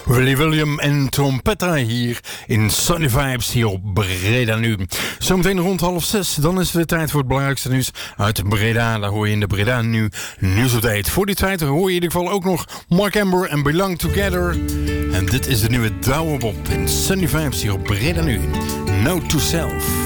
Willy William en Tom Petty hier in Sunny Vibes hier op Breda nu. Zometeen rond 5:30, dan is het weer tijd voor het belangrijkste nieuws uit Breda. Daar hoor je in de Breda nu nieuwsupdate. Voor die tijd hoor je in ieder geval ook nog Mark Amber en Belong Together. En dit is de nieuwe Douwe Bob in Sunny Vibes hier op Breda nu. Note to Self.